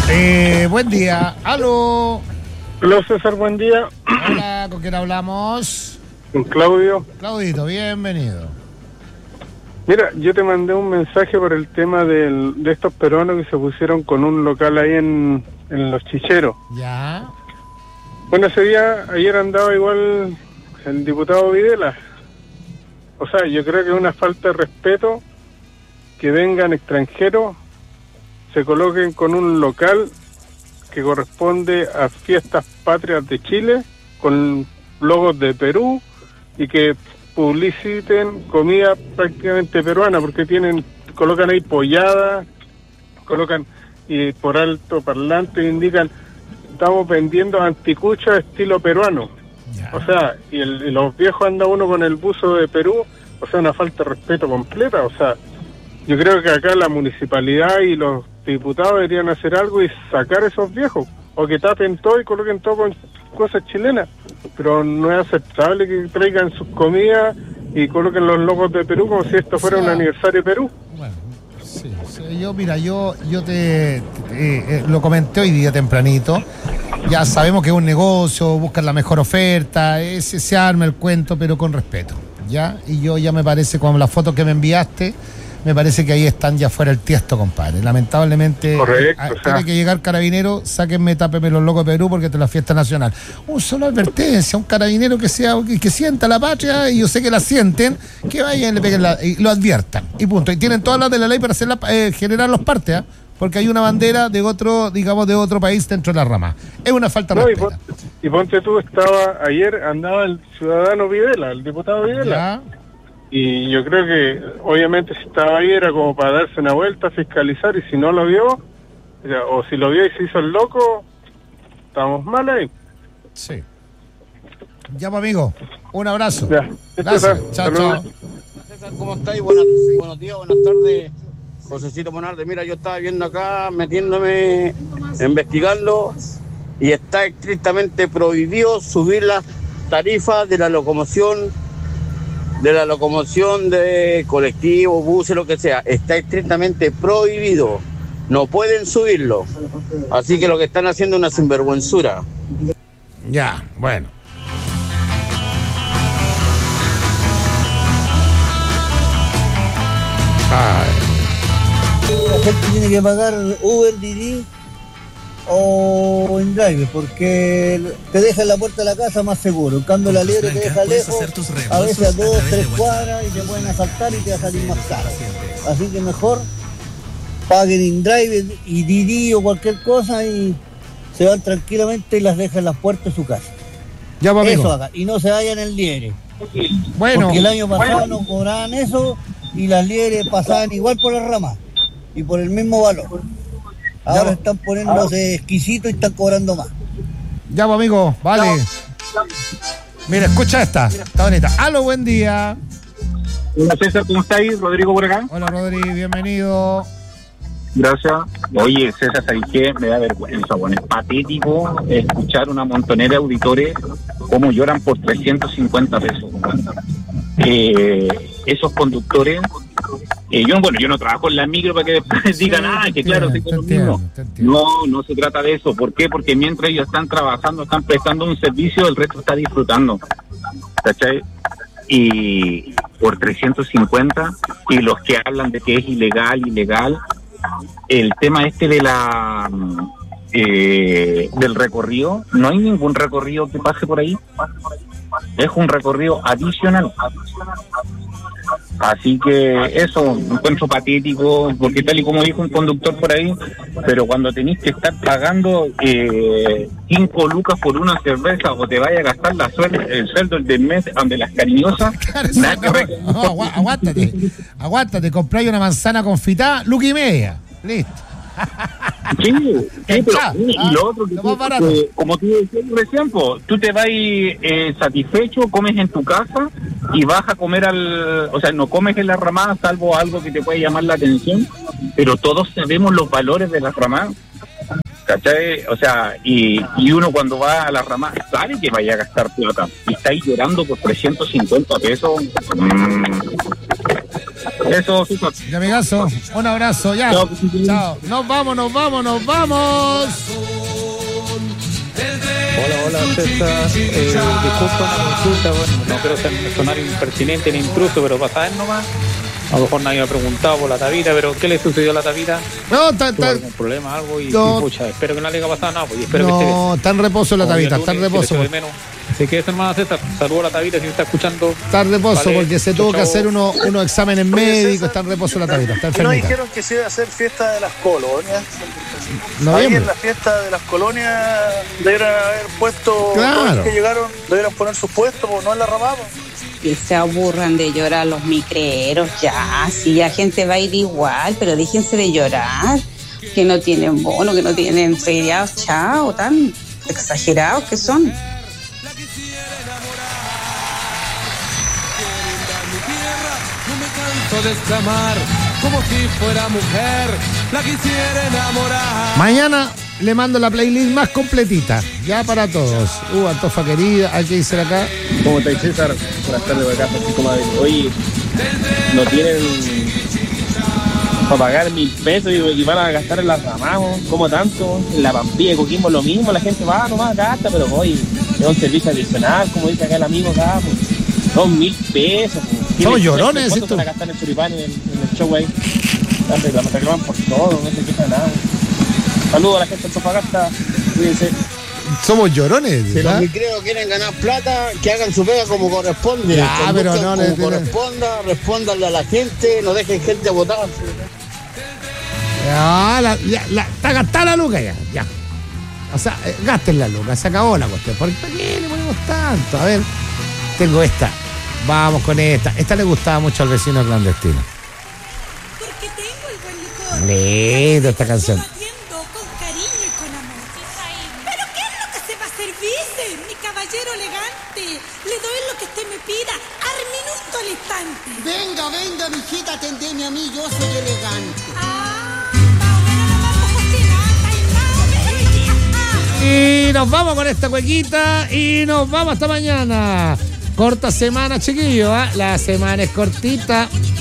Buen día. Aló. Hola César, buen día. Hola, ¿con quién hablamos? Con Claudio. Claudito, bienvenido. Mira, yo te mandé un mensaje por el tema de estos peruanos que se pusieron con un local ahí en Los Chicheros. Ya. Bueno, ese día, ayer andaba igual el diputado Videla. O sea, yo creo que es una falta de respeto que vengan extranjeros, se coloquen con un local que corresponde a Fiestas Patrias de Chile, con logos de Perú, y que publiciten comida prácticamente peruana, porque colocan ahí pollada, colocan y por alto parlante indican, estamos vendiendo anticuchos estilo peruano. Ya. O sea, y los viejos anda uno con el buzo de Perú, o sea, una falta de respeto completa. O sea, yo creo que acá la municipalidad y los diputados deberían hacer algo y sacar esos viejos, o que tapen todo y coloquen todo con cosas chilenas, pero no es aceptable que traigan sus comidas y coloquen los logos de Perú como si esto fuera un aniversario de Perú. Bueno, sí, yo te lo comenté hoy día tempranito. Ya sabemos que es un negocio, buscan la mejor oferta, se arma el cuento, pero con respeto, ¿ya? Y yo ya me parece, con las fotos que me enviaste, me parece que ahí están ya fuera el tiesto, compadre. Lamentablemente, correcto, tiene que llegar carabinero, sáquenme, tápeme los logos de Perú porque esta es la fiesta nacional. Solo advertencia, un carabinero que sienta la patria, y yo sé que la sienten, que vayan y le peguen y lo adviertan. Y punto. Y tienen todas las de la ley para generar los partes, ¿eh? Porque hay una bandera de otro país dentro de la rama. Es una falta de respeto. Y ponte tú, ayer andaba el ciudadano Videla, el diputado Videla. ¿Ya? Y yo creo que, obviamente, si estaba ahí era como para darse una vuelta, fiscalizar, y si no lo vio, o si lo vio y se hizo el loco, estamos mal ahí. Sí. Ya, pues, amigo, un abrazo. Ya. Gracias. Chao. César, ¿cómo estáis? Buenos días, buenas tardes. Josecito Monarde, mira, yo estaba viendo acá, metiéndome, investigando, y está estrictamente prohibido subir las tarifas de la locomoción de colectivos, buses, lo que sea. Está estrictamente prohibido. No pueden subirlo. Así que lo que están haciendo es una sinvergüenzura. Ya, bueno. La gente tiene que pagar Uber, Didi o InDrive, porque te deja en la puerta de la casa más seguro. En cambio, la liebre te deja lejos, a veces a 2, 3 cuadras, y te pueden asaltar y te va a salir más caro. Así que mejor paguen InDrive y Didi o cualquier cosa y se van tranquilamente y las dejan en las puertas de su casa. Ya, pues, amigo. Eso hagan, y no se vayan en liebre. Bueno. Porque el año pasado no cobraban eso y las liebres pasaban igual por las ramas y por el mismo valor. Ahora están poniéndose exquisitos y están cobrando más. Ya, pues, amigo, vale. Mira, escucha esta. Está bonita. Aló, buen día. Hola César, ¿cómo estáis? Rodrigo por acá. Hola, Rodri, bienvenido. Gracias. Oye, César, ¿sabes qué? Me da vergüenza, bueno, es patético escuchar una montonera de auditores cómo lloran por 350 pesos. Esos conductores, yo no trabajo en la micro para que después digan, que claro, sí, lo mismo. No se trata de eso. ¿Por qué? Porque mientras ellos están trabajando, están prestando un servicio, el resto está disfrutando. ¿Cachai? Y por 350, y los que hablan de que es ilegal, el tema de la del recorrido, no hay ningún recorrido que pase por ahí, es un recorrido adicional. Así que eso encuentro patético, porque tal y como dijo un conductor por ahí, pero cuando tenéis que estar pagando 5 lucas por una cerveza, o te vaya a gastar el sueldo del mes de las cariñosas, aguántate, compráis una manzana confitada, luca y media, listo. Sí, pero y lo otro que como tú decías recién, tú te vas satisfecho, comes en tu casa y vas a comer no comes en la ramada salvo algo que te puede llamar la atención, pero todos sabemos los valores de la ramada, ¿cachai? O sea, y uno cuando va a la ramada sabe que vaya a gastar plata y está ahí llorando por 350 pesos. Eso, super. Ya, amigazo, un abrazo, ya. Chao. Chao. Nos vamos. Hola, César. Disculpa una consulta, bueno, no quiero sonar impertinente ni intruso, pero para saber nomás. A lo mejor nadie me ha preguntado por la Tavira, pero ¿qué le sucedió a la Tavira? No, ¿Tuvo algún problema, algo? Pucha, espero que no le haya pasado nada, pues, espero que esté bien. Está en reposo la Tavita, está en reposo. Así que eso, hermano César, saludo a la Tavita si me está escuchando. Está en reposo, vale, porque se tuvo que hacer unos exámenes médicos, está en reposo la Tavita, está enfermita. No dijeron que se iba a hacer fiesta de las colonias. Ahí en la fiesta de las colonias deberían haber puesto, todos los que llegaron deberían poner sus puestos, no en la ramada. Que se aburran de llorar los micreros, ya, si la gente va a ir igual, pero déjense de llorar, que no tienen bono, que no tienen feriados, chao, tan exagerados que son. De exclamar como si fuera mujer, la quisiera enamorar. Mañana le mando la playlist más completita, ya para todos. Antofa querida, hay que irse acá. ¿Cómo estáis, César? Buenas tardes, acá, Francisco Madrid. Oye, no tienen para pagar 1.000 pesos y van a gastar en las ramamos, ¿cómo tanto? En la Pampilla de Coquimbo lo mismo, la gente va nomás, gasta, pero oye, es un servicio adicional, como dice acá el amigo acá, pues, son 1.000 pesos. Somos llorones, ¿cuánto esto? van a gastar en el choripán en el show ahí? Reclaman por todo, no se queja nada. Saludos a la gente de Antofagasta, cuídense. Somos llorones, si los micreos quieren ganar plata, que hagan su pega como corresponde. Ya, pero no como corresponda, respóndanle a la gente, no dejen gente votar. Está gastada la luca ya. O sea, gasten la luca, se acabó la cuestión. ¿Por qué le ponemos tanto? A ver, tengo esta. Vamos con esta. Esta le gustaba mucho al vecino clandestino. Porque tengo el buen licor. Lindo esta canción. Lo atiendo con cariño y con amor. ¿Pero qué es lo que se va a servirse? Mi caballero elegante. Le doy lo que usted me pida al minuto al instante. Venga, mijita, atendeme a mí, yo soy elegante. Y nos vamos con esta cuequita y nos vamos hasta mañana. Corta semana, chiquillos, ¿eh? La semana es cortita.